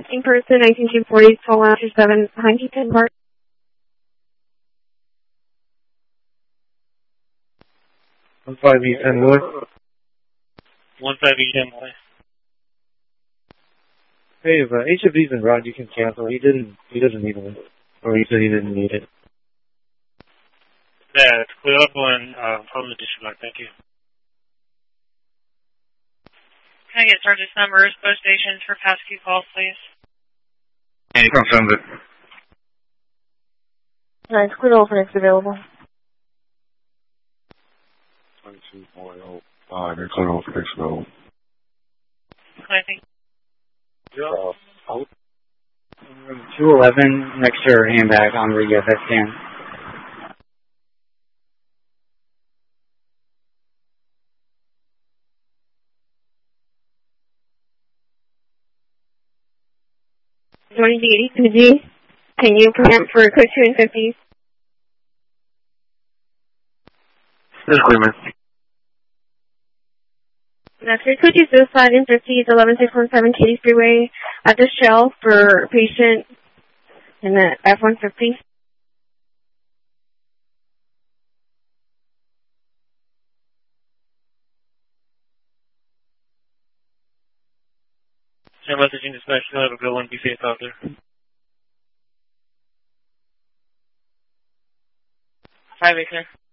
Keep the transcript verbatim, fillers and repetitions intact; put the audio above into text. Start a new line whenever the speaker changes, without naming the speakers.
missing person, nineteen two forty, twelve two seven, Huntington Park.
one five E ten North.
one five E ten North.
Hey, if uh, H F D's in route, you can cancel. He didn't. He doesn't need it, or he said he didn't need it.
Yeah, it's clear up on uh, from the district block. Thank you.
Can I get Sergeant's numbers, both stations for passkey calls, please?
Hey, confirm it.
Nice, clear all for next available.
twenty-two point oh five, you're clear all for next available.
I think.
Yeah. Uh,
two eleven, next to your handbag on the F S stand.
Joining the eighty to G. Can you program for code two and fifty?
This is Cleveland.
That's your code two suicide in fifty, eleven six one seven Katy Freeway at the Shell for patient in the F one fifty.
Send messaging dispatch. You'll have a good one. Be safe out there.
Five acre.